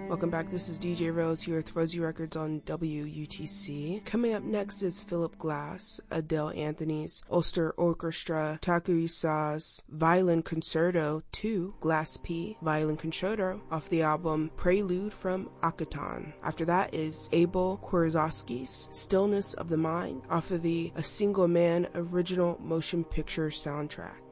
Welcome back, this is DJ Rose here with Rosie Records on WUTC. Coming up next is Philip Glass, Adele Anthony's Ulster Orchestra, Taku Isa's Violin Concerto 2, Glass P, Violin Concerto, off the album Prelude from Akhenaten. After that is Abel Kwarczewski's Stillness of the Mind, off of the A Single Man original motion picture soundtrack.